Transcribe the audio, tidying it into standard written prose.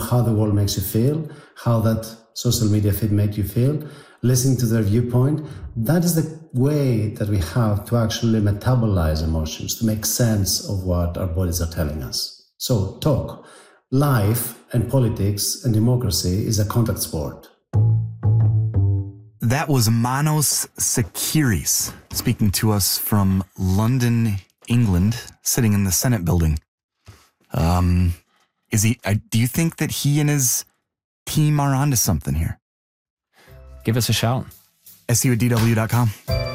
how the world makes you feel, how that social media feed made you feel, listening to their viewpoint. That is the way that we have to actually metabolize emotions, to make sense of what our bodies are telling us. So talk. Life and politics and democracy is a contact sport. That was Manos Sakiris speaking to us from London, England, sitting in the Senate building. Do you think that he and his team are onto something here? Give us a shout. SU@DW.com.